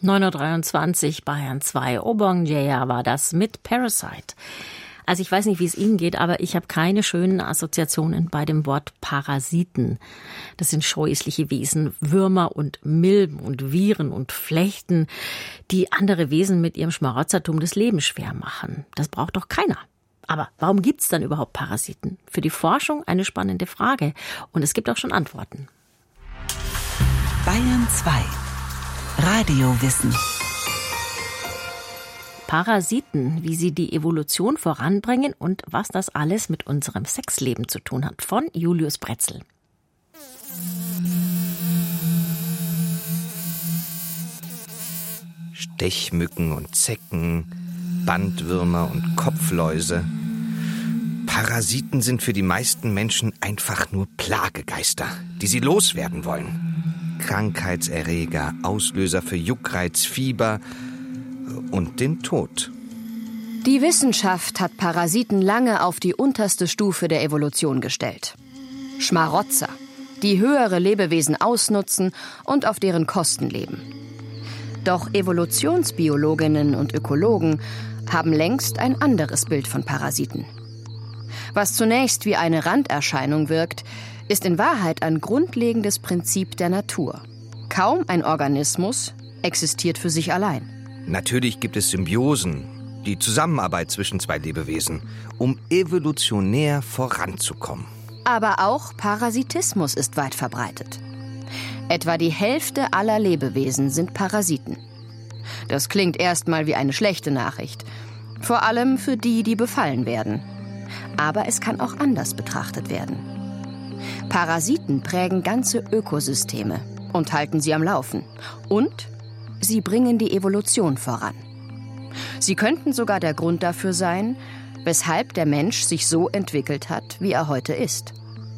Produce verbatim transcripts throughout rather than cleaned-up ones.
neun Uhr dreiundzwanzig, Bayern zwei. Obong Jaya war das mit Parasite. Also ich weiß nicht, wie es Ihnen geht, aber ich habe keine schönen Assoziationen bei dem Wort Parasiten. Das sind scheußliche Wesen, Würmer und Milben und Viren und Flechten, die andere Wesen mit ihrem Schmarotzertum das Leben schwer machen. Das braucht doch keiner. Aber warum gibt's dann überhaupt Parasiten? Für die Forschung eine spannende Frage. Und es gibt auch schon Antworten. Bayern zwei. Radiowissen. Parasiten, wie sie die Evolution voranbringen und was das alles mit unserem Sexleben zu tun hat. Von Julius Brätzl. Stechmücken und Zecken, Bandwürmer und Kopfläuse. Parasiten sind für die meisten Menschen einfach nur Plagegeister, die sie loswerden wollen. Krankheitserreger, Auslöser für Juckreiz, Fieber und den Tod. Die Wissenschaft hat Parasiten lange auf die unterste Stufe der Evolution gestellt. Schmarotzer, die höhere Lebewesen ausnutzen und auf deren Kosten leben. Doch Evolutionsbiologinnen und Ökologen haben längst ein anderes Bild von Parasiten. Was zunächst wie eine Randerscheinung wirkt, ist in Wahrheit ein grundlegendes Prinzip der Natur. Kaum ein Organismus existiert für sich allein. Natürlich gibt es Symbiosen, die Zusammenarbeit zwischen zwei Lebewesen, um evolutionär voranzukommen. Aber auch Parasitismus ist weit verbreitet. Etwa die Hälfte aller Lebewesen sind Parasiten. Das klingt erstmal wie eine schlechte Nachricht. Vor allem für die, die befallen werden. Aber es kann auch anders betrachtet werden. Parasiten prägen ganze Ökosysteme und halten sie am Laufen. Und sie bringen die Evolution voran. Sie könnten sogar der Grund dafür sein, weshalb der Mensch sich so entwickelt hat, wie er heute ist.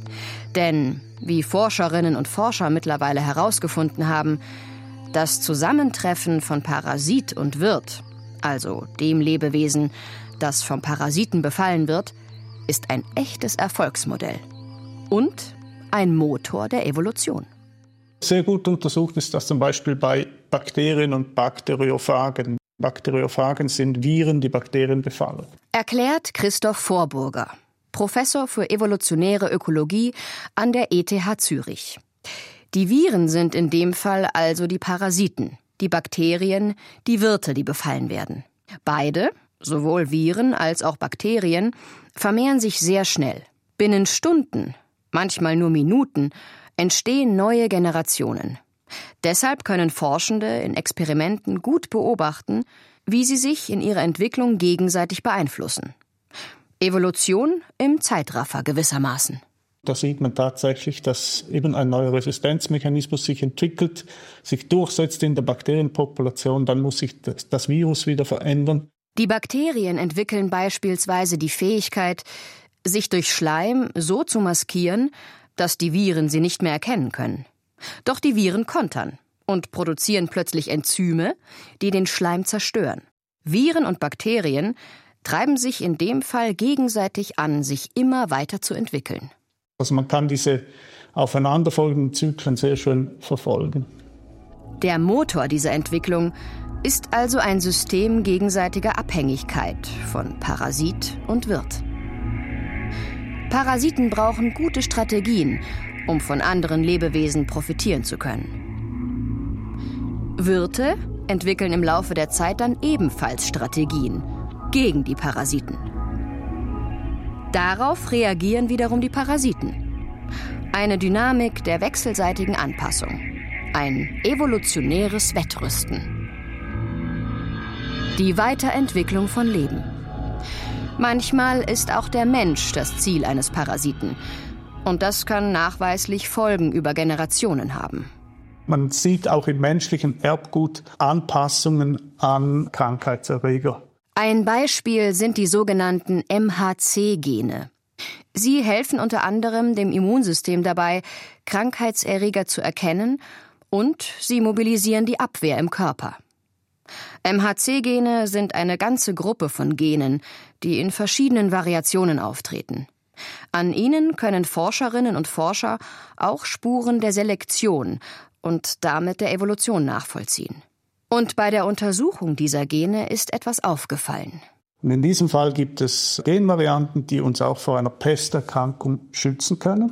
Denn, wie Forscherinnen und Forscher mittlerweile herausgefunden haben, das Zusammentreffen von Parasit und Wirt, also dem Lebewesen, das vom Parasiten befallen wird, ist ein echtes Erfolgsmodell und ein Motor der Evolution. Sehr gut untersucht ist das zum Beispiel bei Bakterien und Bakteriophagen. Bakteriophagen sind Viren, die Bakterien befallen. Erklärt Christoph Vorburger, Professor für evolutionäre Ökologie an der E T H Zürich. Die Viren sind in dem Fall also die Parasiten, die Bakterien, die Wirte, die befallen werden. Beide, sowohl Viren als auch Bakterien, vermehren sich sehr schnell. Binnen Stunden, manchmal nur Minuten, entstehen neue Generationen. Deshalb können Forschende in Experimenten gut beobachten, wie sie sich in ihrer Entwicklung gegenseitig beeinflussen. Evolution im Zeitraffer gewissermaßen. Da sieht man tatsächlich, dass eben ein neuer Resistenzmechanismus sich entwickelt, sich durchsetzt in der Bakterienpopulation, dann muss sich das, das Virus wieder verändern. Die Bakterien entwickeln beispielsweise die Fähigkeit, sich durch Schleim so zu maskieren, dass die Viren sie nicht mehr erkennen können. Doch die Viren kontern und produzieren plötzlich Enzyme, die den Schleim zerstören. Viren und Bakterien treiben sich in dem Fall gegenseitig an, sich immer weiter zu entwickeln. Also man kann diese aufeinanderfolgenden Zyklen sehr schön verfolgen. Der Motor dieser Entwicklung ist also ein System gegenseitiger Abhängigkeit von Parasit und Wirt. Parasiten brauchen gute Strategien, um von anderen Lebewesen profitieren zu können. Wirte entwickeln im Laufe der Zeit dann ebenfalls Strategien gegen die Parasiten. Darauf reagieren wiederum die Parasiten. Eine Dynamik der wechselseitigen Anpassung. Ein evolutionäres Wettrüsten. Die Weiterentwicklung von Leben. Manchmal ist auch der Mensch das Ziel eines Parasiten. Und das kann nachweislich Folgen über Generationen haben. Man sieht auch im menschlichen Erbgut Anpassungen an Krankheitserreger. Ein Beispiel sind die sogenannten M H C-Gene. Sie helfen unter anderem dem Immunsystem dabei, Krankheitserreger zu erkennen, und sie mobilisieren die Abwehr im Körper. M H C-Gene sind eine ganze Gruppe von Genen, die in verschiedenen Variationen auftreten. An ihnen können Forscherinnen und Forscher auch Spuren der Selektion und damit der Evolution nachvollziehen. Und bei der Untersuchung dieser Gene ist etwas aufgefallen. Und in diesem Fall gibt es Genvarianten, die uns auch vor einer Pesterkrankung schützen können.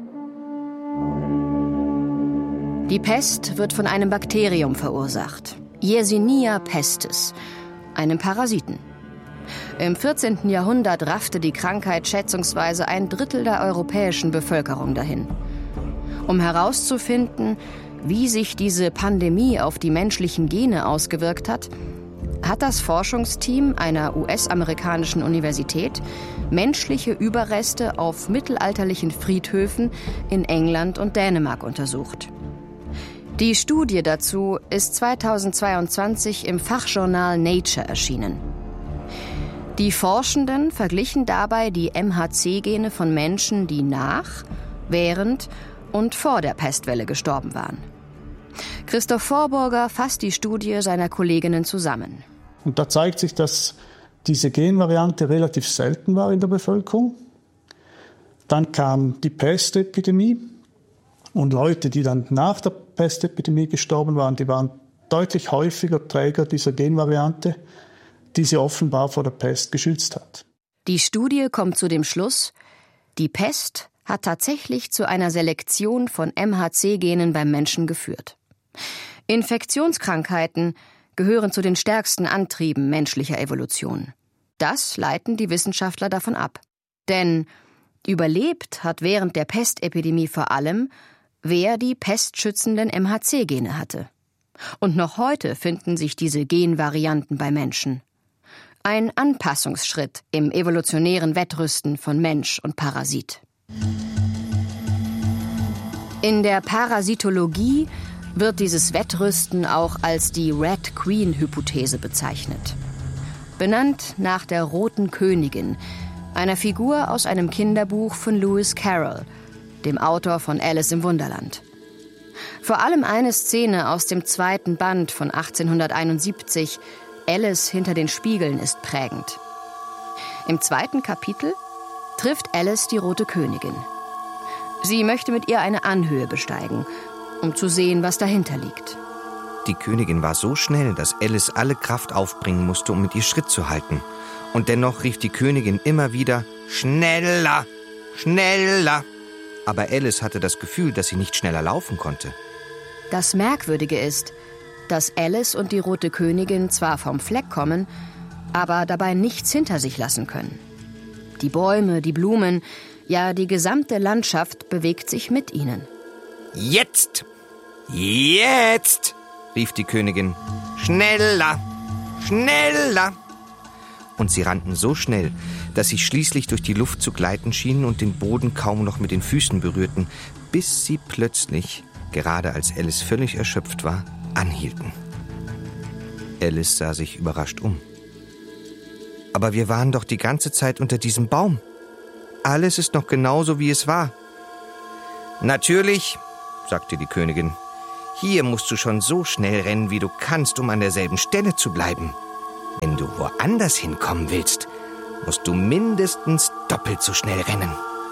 Die Pest wird von einem Bakterium verursacht, Yersinia pestis, einem Parasiten. Im vierzehnten Jahrhundert raffte die Krankheit schätzungsweise ein Drittel der europäischen Bevölkerung dahin. Um herauszufinden, wie sich diese Pandemie auf die menschlichen Gene ausgewirkt hat, hat das Forschungsteam einer U S-amerikanischen Universität menschliche Überreste auf mittelalterlichen Friedhöfen in England und Dänemark untersucht. Die Studie dazu ist zweitausendzweiundzwanzig im Fachjournal Nature erschienen. Die Forschenden verglichen dabei die M H C-Gene von Menschen, die nach, während und vor der Pestwelle gestorben waren. Christoph Vorburger fasst die Studie seiner Kolleginnen zusammen. Und da zeigt sich, dass diese Genvariante relativ selten war in der Bevölkerung. Dann kam die Pestepidemie und Leute, die dann nach der Pestepidemie gestorben waren, die waren deutlich häufiger Träger dieser Genvariante, die sie offenbar vor der Pest geschützt hat. Die Studie kommt zu dem Schluss, die Pest hat tatsächlich zu einer Selektion von M H C-Genen beim Menschen geführt. Infektionskrankheiten gehören zu den stärksten Antrieben menschlicher Evolution. Das leiten die Wissenschaftler davon ab. Denn überlebt hat während der Pestepidemie vor allem, wer die pestschützenden M H C-Gene hatte. Und noch heute finden sich diese Genvarianten bei Menschen. Ein Anpassungsschritt im evolutionären Wettrüsten von Mensch und Parasit. In der Parasitologie wird dieses Wettrüsten auch als die Red Queen-Hypothese bezeichnet. Benannt nach der Roten Königin, einer Figur aus einem Kinderbuch von Lewis Carroll, dem Autor von Alice im Wunderland. Vor allem eine Szene aus dem zweiten Band von achtzehnhunderteinundsiebzig, Alice hinter den Spiegeln, ist prägend. Im zweiten Kapitel trifft Alice die Rote Königin. Sie möchte mit ihr eine Anhöhe besteigen, um zu sehen, was dahinter liegt. Die Königin war so schnell, dass Alice alle Kraft aufbringen musste, um mit ihr Schritt zu halten. Und dennoch rief die Königin immer wieder, schneller, schneller. Aber Alice hatte das Gefühl, dass sie nicht schneller laufen konnte. Das Merkwürdige ist, dass Alice und die Rote Königin zwar vom Fleck kommen, aber dabei nichts hinter sich lassen können. Die Bäume, die Blumen, ja die gesamte Landschaft bewegt sich mit ihnen. Jetzt! Jetzt! Rief die Königin. Schneller! Schneller! Und sie rannten so schnell, dass sie schließlich durch die Luft zu gleiten schienen und den Boden kaum noch mit den Füßen berührten, bis sie plötzlich, gerade als Alice völlig erschöpft war, anhielten. Alice sah sich überrascht um. Aber wir waren doch die ganze Zeit unter diesem Baum. Alles ist noch genauso, wie es war. Natürlich, sagte die Königin. Hier musst du schon so schnell rennen, wie du kannst, um an derselben Stelle zu bleiben. Wenn du woanders hinkommen willst, musst du mindestens doppelt so schnell rennen.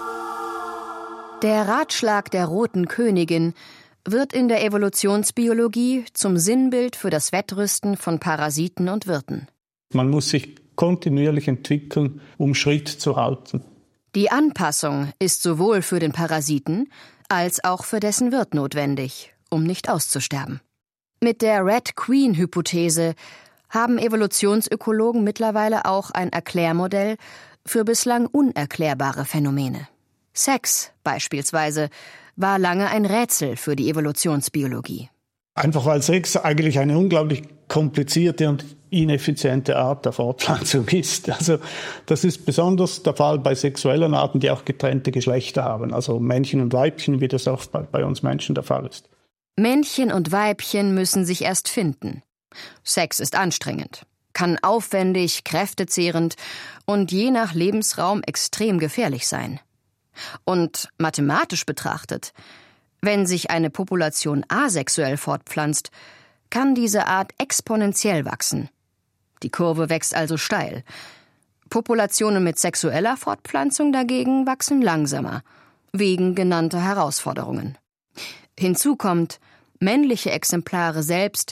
Der Ratschlag der Roten Königin wird in der Evolutionsbiologie zum Sinnbild für das Wettrüsten von Parasiten und Wirten. Man muss sich kontinuierlich entwickeln, um Schritt zu halten. Die Anpassung ist sowohl für den Parasiten als auch für dessen Wirt notwendig, um nicht auszusterben. Mit der Red Queen-Hypothese haben Evolutionsökologen mittlerweile auch ein Erklärmodell für bislang unerklärbare Phänomene. Sex beispielsweise war lange ein Rätsel für die Evolutionsbiologie. Einfach weil Sex eigentlich eine unglaublich komplizierte und ineffiziente Art der Fortpflanzung ist. Also das ist besonders der Fall bei sexuellen Arten, die auch getrennte Geschlechter haben, also Männchen und Weibchen, wie das auch bei, bei uns Menschen der Fall ist. Männchen und Weibchen müssen sich erst finden. Sex ist anstrengend, kann aufwendig, kräftezehrend und je nach Lebensraum extrem gefährlich sein. Und mathematisch betrachtet, wenn sich eine Population asexuell fortpflanzt, kann diese Art exponentiell wachsen. Die Kurve wächst also steil. Populationen mit sexueller Fortpflanzung dagegen wachsen langsamer, wegen genannter Herausforderungen. Hinzu kommt, männliche Exemplare selbst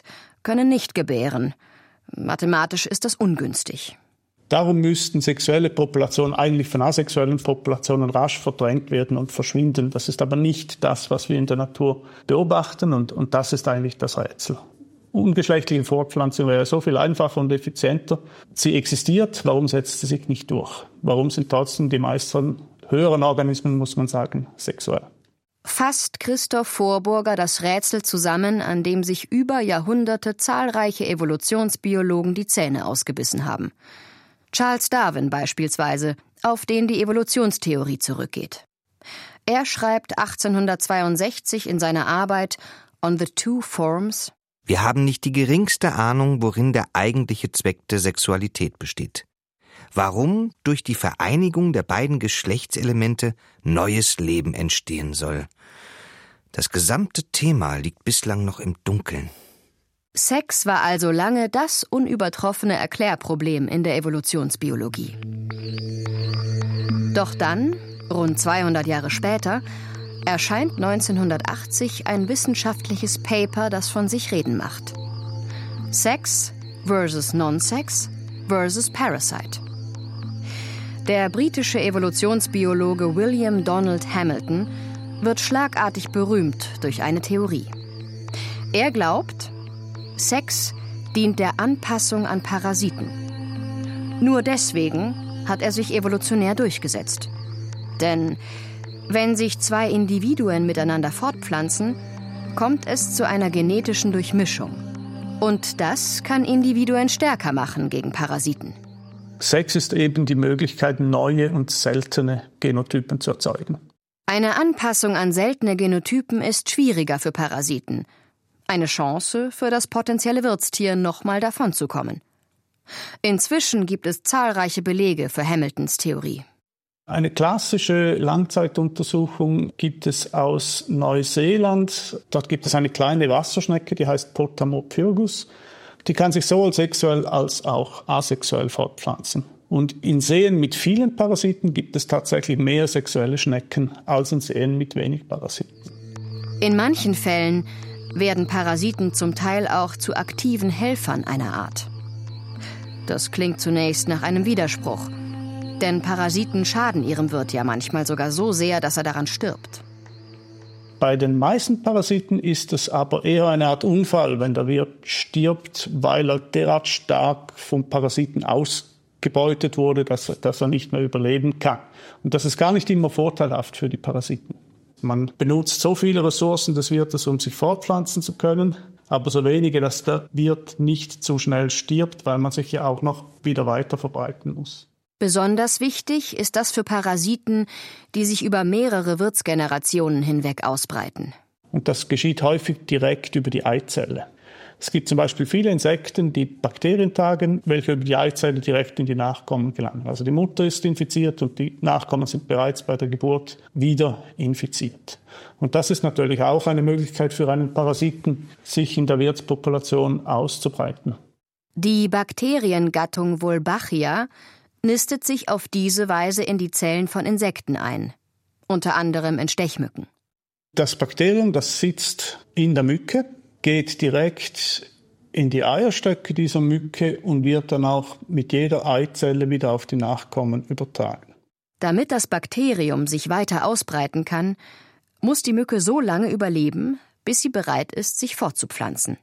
können nicht gebären. Mathematisch ist das ungünstig. Darum müssten sexuelle Populationen eigentlich von asexuellen Populationen rasch verdrängt werden und verschwinden. Das ist aber nicht das, was wir in der Natur beobachten, und, und das ist eigentlich das Rätsel. Ungeschlechtliche Fortpflanzung wäre so viel einfacher und effizienter. Sie existiert, warum setzt sie sich nicht durch? Warum sind trotzdem die meisten höheren Organismen, muss man sagen, sexuell? Fasst Christoph Vorburger das Rätsel zusammen, an dem sich über Jahrhunderte zahlreiche Evolutionsbiologen die Zähne ausgebissen haben. Charles Darwin beispielsweise, auf den die Evolutionstheorie zurückgeht. Er schreibt achtzehnhundertzweiundsechzig in seiner Arbeit On the Two Forms: Wir haben nicht die geringste Ahnung, worin der eigentliche Zweck der Sexualität besteht. Warum durch die Vereinigung der beiden Geschlechtselemente neues Leben entstehen soll. Das gesamte Thema liegt bislang noch im Dunkeln. Sex war also lange das unübertroffene Erklärproblem in der Evolutionsbiologie. Doch dann, rund zweihundert Jahre später, erscheint neunzehnhundertachtzig ein wissenschaftliches Paper, das von sich reden macht. Sex versus Non-Sex versus Parasite. Der britische Evolutionsbiologe William Donald Hamilton wird schlagartig berühmt durch eine Theorie. Er glaubt, Sex dient der Anpassung an Parasiten. Nur deswegen hat er sich evolutionär durchgesetzt. Denn wenn sich zwei Individuen miteinander fortpflanzen, kommt es zu einer genetischen Durchmischung. Und das kann Individuen stärker machen gegen Parasiten. Sex ist eben die Möglichkeit, neue und seltene Genotypen zu erzeugen. Eine Anpassung an seltene Genotypen ist schwieriger für Parasiten. Eine Chance für das potenzielle Wirtstier, nochmal davonzukommen. Inzwischen gibt es zahlreiche Belege für Hamiltons Theorie. Eine klassische Langzeituntersuchung gibt es aus Neuseeland. Dort gibt es eine kleine Wasserschnecke, die heißt Potamopyrgus. Die kann sich sowohl sexuell als auch asexuell fortpflanzen. Und in Seen mit vielen Parasiten gibt es tatsächlich mehr sexuelle Schnecken als in Seen mit wenig Parasiten. In manchen Fällen werden Parasiten zum Teil auch zu aktiven Helfern einer Art. Das klingt zunächst nach einem Widerspruch, denn Parasiten schaden ihrem Wirt ja manchmal sogar so sehr, dass er daran stirbt. Bei den meisten Parasiten ist es aber eher eine Art Unfall, wenn der Wirt stirbt, weil er derart stark vom Parasiten ausgebeutet wurde, dass, dass er nicht mehr überleben kann. Und das ist gar nicht immer vorteilhaft für die Parasiten. Man benutzt so viele Ressourcen des Wirtes, um sich fortpflanzen zu können, aber so wenige, dass der Wirt nicht zu schnell stirbt, weil man sich ja auch noch wieder weiter verbreiten muss. Besonders wichtig ist das für Parasiten, die sich über mehrere Wirtsgenerationen hinweg ausbreiten. Und das geschieht häufig direkt über die Eizelle. Es gibt zum Beispiel viele Insekten, die Bakterien tragen, welche über die Eizelle direkt in die Nachkommen gelangen. Also die Mutter ist infiziert und die Nachkommen sind bereits bei der Geburt wieder infiziert. Und das ist natürlich auch eine Möglichkeit für einen Parasiten, sich in der Wirtspopulation auszubreiten. Die Bakteriengattung Wolbachia nistet sich auf diese Weise in die Zellen von Insekten ein, unter anderem in Stechmücken. Das Bakterium, das sitzt in der Mücke, geht direkt in die Eierstöcke dieser Mücke und wird dann auch mit jeder Eizelle wieder auf die Nachkommen übertragen. Damit das Bakterium sich weiter ausbreiten kann, muss die Mücke so lange überleben, bis sie bereit ist, sich fortzupflanzen.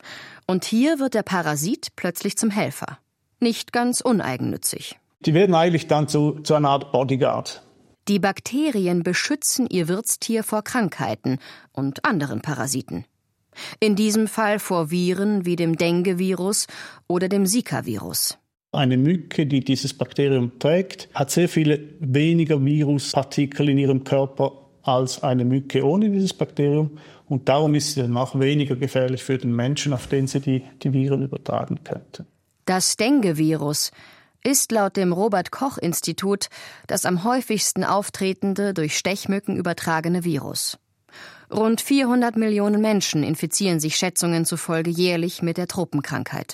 Und hier wird der Parasit plötzlich zum Helfer. Nicht ganz uneigennützig. Die werden eigentlich dann zu, zu einer Art Bodyguard. Die Bakterien beschützen ihr Wirtstier vor Krankheiten und anderen Parasiten. In diesem Fall vor Viren wie dem Dengue-Virus oder dem Zika-Virus. Eine Mücke, die dieses Bakterium trägt, hat sehr viele weniger Viruspartikel in ihrem Körper als eine Mücke ohne dieses Bakterium. Und darum ist sie dann auch weniger gefährlich für den Menschen, auf den sie die, die Viren übertragen könnten. Das Dengue-Virus ist laut dem Robert-Koch-Institut das am häufigsten auftretende durch Stechmücken übertragene Virus. Rund vierhundert Millionen Menschen infizieren sich Schätzungen zufolge jährlich mit der Tropenkrankheit.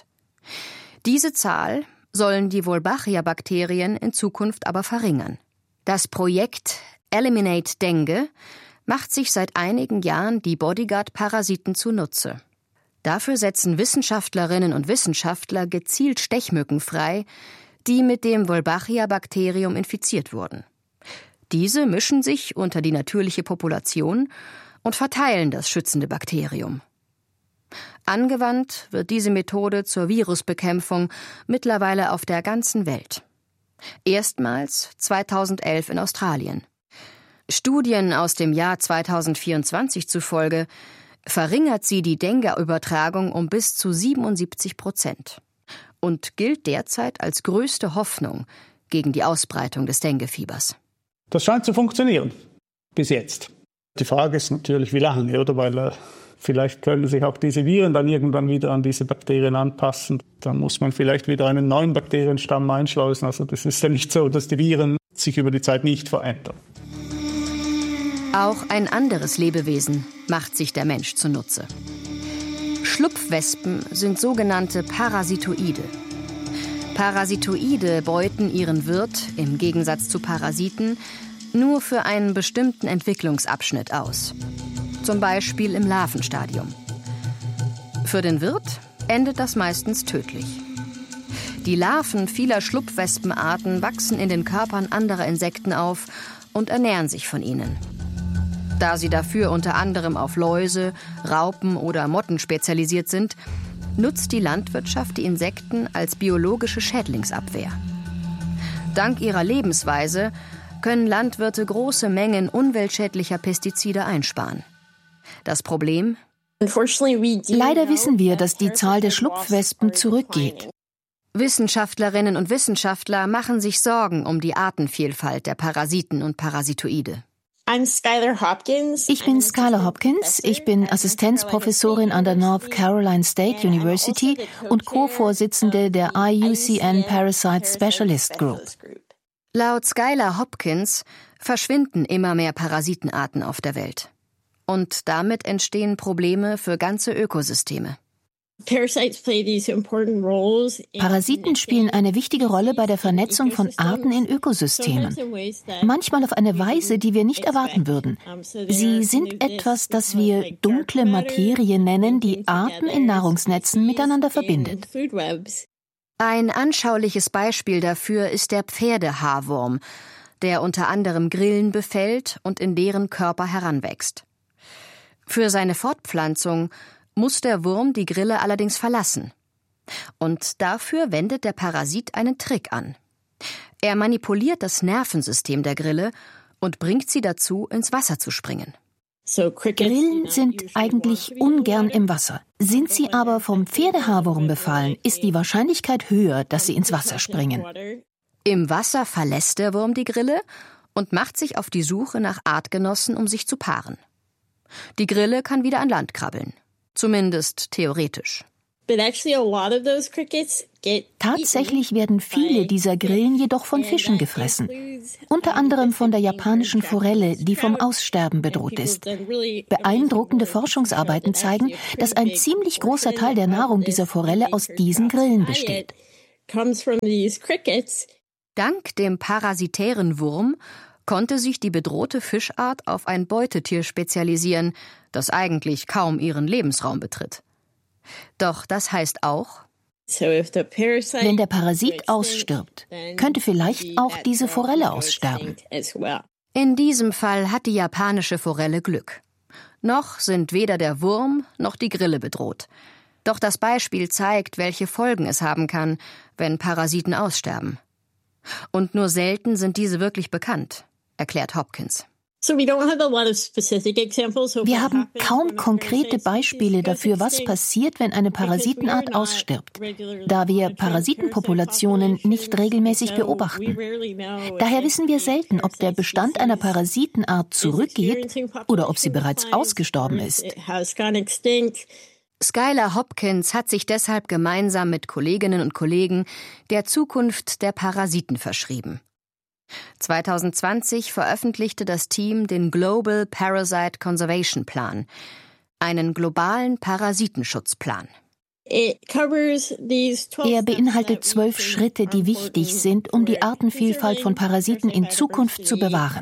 Diese Zahl sollen die Wolbachia-Bakterien in Zukunft aber verringern. Das Projekt Eliminate Dengue macht sich seit einigen Jahren die Bodyguard-Parasiten zunutze. Dafür setzen Wissenschaftlerinnen und Wissenschaftler gezielt Stechmücken frei, die mit dem Wolbachia-Bakterium infiziert wurden. Diese mischen sich unter die natürliche Population und verteilen das schützende Bakterium. Angewandt wird diese Methode zur Virusbekämpfung mittlerweile auf der ganzen Welt. Erstmals zweitausendelf in Australien. Studien aus dem Jahr zweitausendvierundzwanzig zufolge verringert sie die Dengue-Übertragung um bis zu siebenundsiebzig Prozent und gilt derzeit als größte Hoffnung gegen die Ausbreitung des Dengue-Fiebers. Das scheint zu funktionieren, bis jetzt. Die Frage ist natürlich, wie lange, oder? Weil äh, vielleicht können sich auch diese Viren dann irgendwann wieder an diese Bakterien anpassen. Dann muss man vielleicht wieder einen neuen Bakterienstamm einschleusen. Also das ist ja nicht so, dass die Viren sich über die Zeit nicht verändern. Auch ein anderes Lebewesen macht sich der Mensch zunutze. Schlupfwespen sind sogenannte Parasitoide. Parasitoide beuten ihren Wirt, im Gegensatz zu Parasiten, nur für einen bestimmten Entwicklungsabschnitt aus. Zum Beispiel im Larvenstadium. Für den Wirt endet das meistens tödlich. Die Larven vieler Schlupfwespenarten wachsen in den Körpern anderer Insekten auf und ernähren sich von ihnen. Da sie dafür unter anderem auf Läuse, Raupen oder Motten spezialisiert sind, nutzt die Landwirtschaft die Insekten als biologische Schädlingsabwehr. Dank ihrer Lebensweise können Landwirte große Mengen umweltschädlicher Pestizide einsparen. Das Problem? Leider wissen wir, dass die Zahl der Schlupfwespen zurückgeht. Wissenschaftlerinnen und Wissenschaftler machen sich Sorgen um die Artenvielfalt der Parasiten und Parasitoide. Ich bin Skylar Hopkins, ich bin Assistenzprofessorin an der North Carolina State University und Co-Vorsitzende der I U C N Parasite Specialist Group. Laut Skylar Hopkins verschwinden immer mehr Parasitenarten auf der Welt. Und damit entstehen Probleme für ganze Ökosysteme. Parasiten spielen eine wichtige Rolle bei der Vernetzung von Arten in Ökosystemen. Manchmal auf eine Weise, die wir nicht erwarten würden. Sie sind etwas, das wir dunkle Materie nennen, die Arten in Nahrungsnetzen miteinander verbindet. Ein anschauliches Beispiel dafür ist der Pferdehaarwurm, der unter anderem Grillen befällt und in deren Körper heranwächst. Für seine Fortpflanzung muss der Wurm die Grille allerdings verlassen. Und dafür wendet der Parasit einen Trick an. Er manipuliert das Nervensystem der Grille und bringt sie dazu, ins Wasser zu springen. Grillen sind eigentlich ungern im Wasser. Sind sie aber vom Pferdehaarwurm befallen, ist die Wahrscheinlichkeit höher, dass sie ins Wasser springen. Im Wasser verlässt der Wurm die Grille und macht sich auf die Suche nach Artgenossen, um sich zu paaren. Die Grille kann wieder an Land krabbeln. Zumindest theoretisch. Tatsächlich werden viele dieser Grillen jedoch von Fischen gefressen. Unter anderem von der japanischen Forelle, die vom Aussterben bedroht ist. Beeindruckende Forschungsarbeiten zeigen, dass ein ziemlich großer Teil der Nahrung dieser Forelle aus diesen Grillen besteht. Dank dem parasitären Wurm konnte sich die bedrohte Fischart auf ein Beutetier spezialisieren, das eigentlich kaum ihren Lebensraum betritt. Doch das heißt auch, wenn der Parasit ausstirbt, könnte vielleicht auch diese Forelle aussterben. In diesem Fall hat die japanische Forelle Glück. Noch sind weder der Wurm noch die Grille bedroht. Doch das Beispiel zeigt, welche Folgen es haben kann, wenn Parasiten aussterben. Und nur selten sind diese wirklich bekannt, erklärt Hopkins. Wir haben kaum konkrete Beispiele dafür, was passiert, wenn eine Parasitenart ausstirbt, da wir Parasitenpopulationen nicht regelmäßig beobachten. Daher wissen wir selten, ob der Bestand einer Parasitenart zurückgeht oder ob sie bereits ausgestorben ist. Skylar Hopkins hat sich deshalb gemeinsam mit Kolleginnen und Kollegen der Zukunft der Parasiten verschrieben. zwanzig zwanzig veröffentlichte das Team den Global Parasite Conservation Plan, einen globalen Parasitenschutzplan. Er beinhaltet zwölf Schritte, die wichtig sind, um die Artenvielfalt von Parasiten in Zukunft zu bewahren.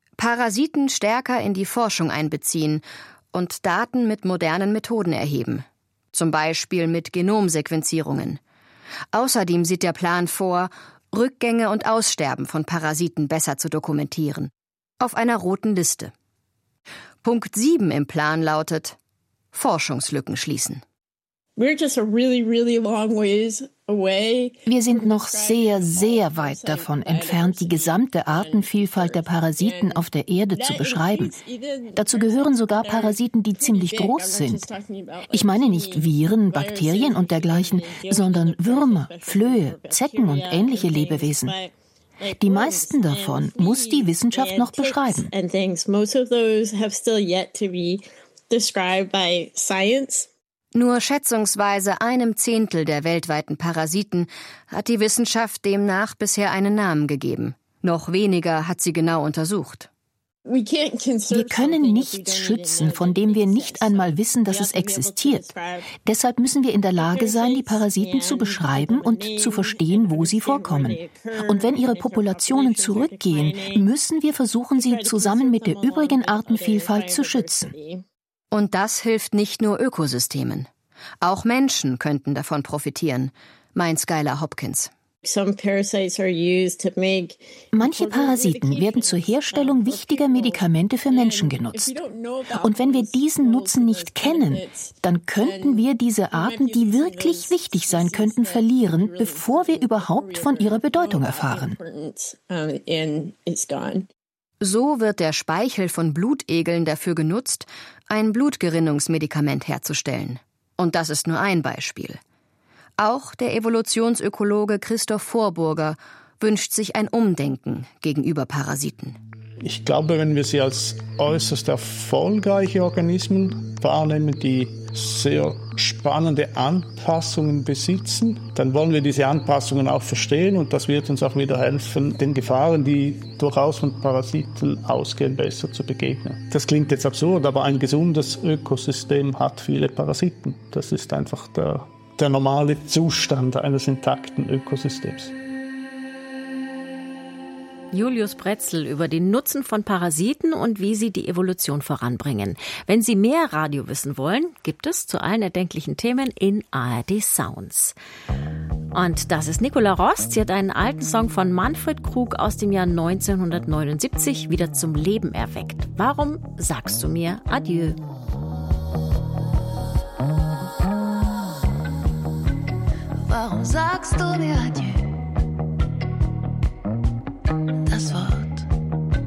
Parasiten stärker in die Forschung einbeziehen und Daten mit modernen Methoden erheben, zum Beispiel mit Genomsequenzierungen. Außerdem sieht der Plan vor, Rückgänge und Aussterben von Parasiten besser zu dokumentieren. Auf einer roten Liste. Punkt sieben im Plan lautet: Forschungslücken schließen. Wir sind noch sehr, sehr weit davon entfernt, die gesamte Artenvielfalt der Parasiten auf der Erde zu beschreiben. Dazu gehören sogar Parasiten, die ziemlich groß sind. Ich meine nicht Viren, Bakterien und dergleichen, sondern Würmer, Flöhe, Zecken und ähnliche Lebewesen. Die meisten davon muss die Wissenschaft noch beschreiben. Nur schätzungsweise einem Zehntel der weltweiten Parasiten hat die Wissenschaft demnach bisher einen Namen gegeben. Noch weniger hat sie genau untersucht. Wir können nichts schützen, von dem wir nicht einmal wissen, dass es existiert. Deshalb müssen wir in der Lage sein, die Parasiten zu beschreiben und zu verstehen, wo sie vorkommen. Und wenn ihre Populationen zurückgehen, müssen wir versuchen, sie zusammen mit der übrigen Artenvielfalt zu schützen. Und das hilft nicht nur Ökosystemen. Auch Menschen könnten davon profitieren, meint Skylar Hopkins. Manche Parasiten werden zur Herstellung wichtiger Medikamente für Menschen genutzt. Und wenn wir diesen Nutzen nicht kennen, dann könnten wir diese Arten, die wirklich wichtig sein könnten, verlieren, bevor wir überhaupt von ihrer Bedeutung erfahren. So wird der Speichel von Blutegeln dafür genutzt, ein Blutgerinnungsmedikament herzustellen. Und das ist nur ein Beispiel. Auch der Evolutionsökologe Christoph Vorburger wünscht sich ein Umdenken gegenüber Parasiten. Ich glaube, wenn wir sie als äußerst erfolgreiche Organismen wahrnehmen, die sehr spannende Anpassungen besitzen, dann wollen wir diese Anpassungen auch verstehen und das wird uns auch wieder helfen, den Gefahren, die durchaus von Parasiten ausgehen, besser zu begegnen. Das klingt jetzt absurd, aber ein gesundes Ökosystem hat viele Parasiten. Das ist einfach der, der normale Zustand eines intakten Ökosystems. Julius Brätzl über den Nutzen von Parasiten und wie sie die Evolution voranbringen. Wenn Sie mehr Radio wissen wollen, gibt es zu allen erdenklichen Themen in A R D Sounds. Und das ist Nicola Rost. Sie hat einen alten Song von Manfred Krug aus dem Jahr neunzehnhundertneunundsiebzig wieder zum Leben erweckt. Warum sagst du mir Adieu? Warum sagst du mir Adieu? Das war